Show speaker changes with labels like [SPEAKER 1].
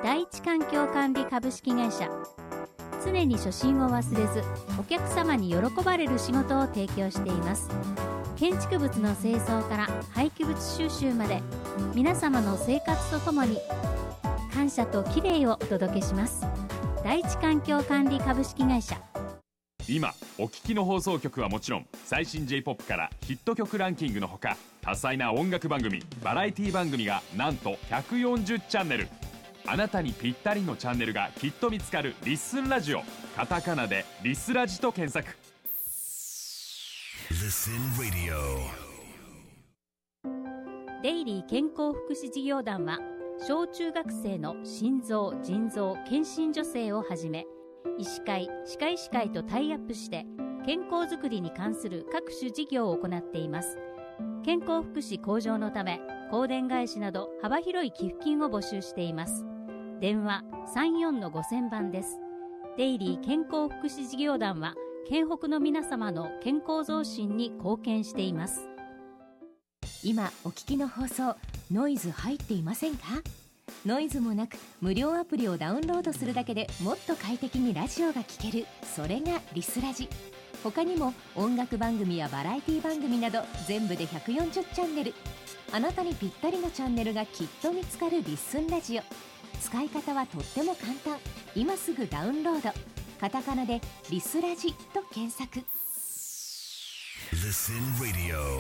[SPEAKER 1] 第一環境管理株式会社。常に初心を忘れず、お客様に喜ばれる仕事を提供しています。建築物の清掃から廃棄物収集まで、皆様の生活とともに感謝ときれいをお届けします。第一環境管理株式会社。
[SPEAKER 2] 今お聞きの放送局はもちろん、最新 J-POP からヒット曲ランキングのほか、多彩な音楽番組、バラエティ番組がなんと140チャンネル。あなたにぴったりのチャンネルがきっと見つかるリッスンラジオ。カタカナでリスラジと検索。
[SPEAKER 3] Listen Radio。
[SPEAKER 1] デイリー健康福祉事業団は、小中学生の心臓・腎臓検診助成をはじめ、医師会・歯科医師会とタイアップして健康づくりに関する各種事業を行っています。健康福祉向上のため、香典返しなど幅広い寄付金を募集しています。電話34-5000番です。デイリー健康福祉事業団は、県北の皆様の健康増進に貢献しています。
[SPEAKER 4] 今お聞きの放送、ノイズ入っていませんか？ノイズもなく無料アプリをダウンロードするだけでもっと快適にラジオが聴ける。それがリスラジ。他にも音楽番組やバラエティ番組など全部で140チャンネル。あなたにぴったりのチャンネルがきっと見つかるリッスンラジオ。使い方はとっても簡単。今すぐダウンロード。カタカナでリスラジと検索。
[SPEAKER 3] Listen Radio。